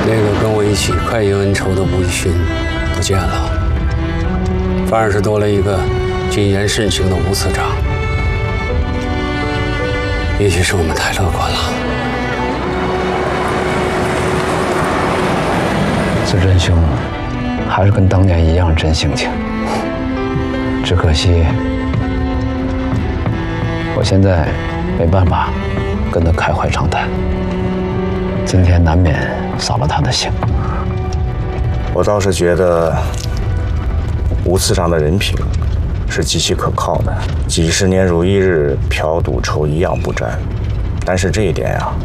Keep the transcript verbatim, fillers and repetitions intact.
那个跟我一起快意恩仇的吴义勋不见了，反而是多了一个谨言慎行的吴次长。也许是我们太乐观了。 自真兄还是跟当年一样真性情，只可惜我现在没办法跟他开怀畅谈，今天难免扫了他的兴。 我倒是觉得吴次长的人品是极其可靠的，几十年如一日，嫖赌抽一样不沾。但是这一点呀、啊，